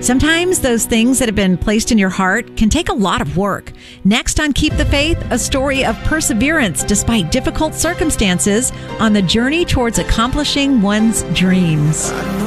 Sometimes those things that have been placed in your heart can take a lot of work. Next on Keep the Faith, a story of perseverance despite difficult circumstances on the journey towards accomplishing one's dreams.